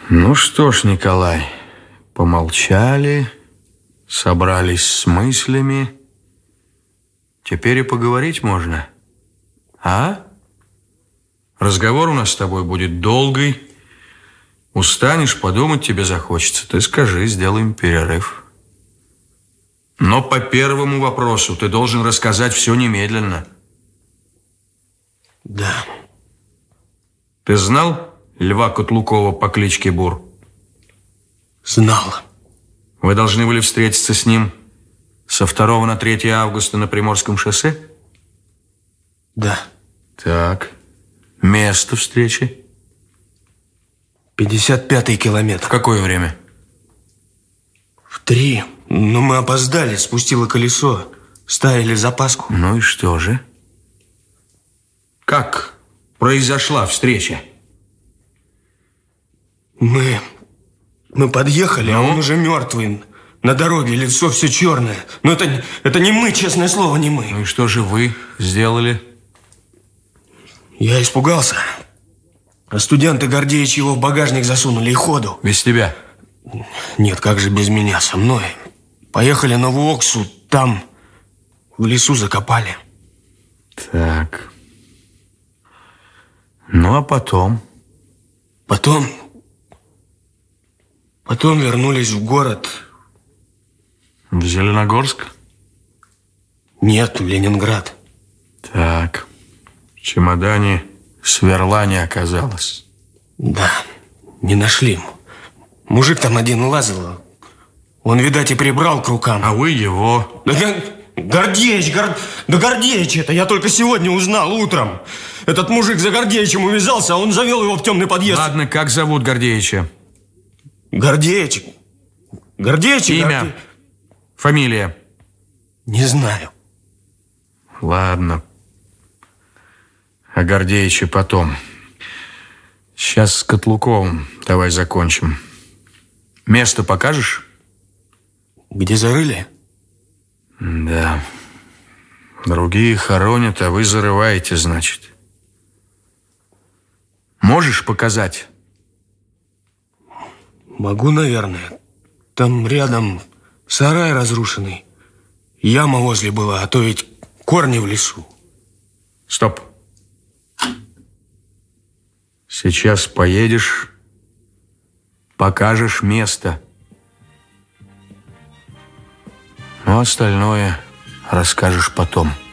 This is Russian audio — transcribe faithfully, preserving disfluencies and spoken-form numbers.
Ну что ж, Николай, помолчали, собрались с мыслями. Теперь и поговорить можно. А? Разговор у нас с тобой будет долгий. Устанешь, подумать тебе захочется. Ты скажи, сделаем перерыв. Но по первому вопросу ты должен рассказать все немедленно. Да. Ты знал Льва Котлукова по кличке Бур? Знал. Вы должны были встретиться с ним со второго на третье августа на Приморском шоссе? Да. Так. Место встречи? пятьдесят пятый километр. В какое время? В три. Но мы опоздали, спустило колесо. Ставили запаску. Ну и что же? Как произошла встреча? Мы... Мы подъехали, Ну? а он уже мертвый. На дороге лицо все черное. Но это, это не мы, честное слово, не мы. Ну и что же вы сделали? Я испугался. А студенты Гордеевич его в багажник засунули и ходу. Без тебя? Нет, как же без меня, со мной. Поехали на Вуоксу, там в лесу закопали. Так. Ну, а потом? Потом... Потом вернулись в город. В Зеленогорск? Нет, в Ленинград. Так. В чемодане сверла не оказалось. Да, не нашли. Мужик там один лазил. Он, видать, и прибрал к рукам. А вы его... Да, Гордеич, Гор... да Гордеич это я только сегодня узнал утром. Этот мужик за Гордеичем увязался, а он завел его в темный подъезд. Ладно, как зовут Гордеича? Гордеич. Гордеич. Имя? Горде... Фамилия? Не знаю. Ладно. О Гордеиче потом. Сейчас с Котлуковым давай закончим. Место покажешь? Где зарыли? Да. Другие хоронят, а вы зарываете, значит. Можешь показать? Могу, наверное. Там рядом сарай разрушенный. Яма возле была, а то ведь корни в лесу. Стоп. Сейчас поедешь, покажешь место. Ну, остальное расскажешь потом.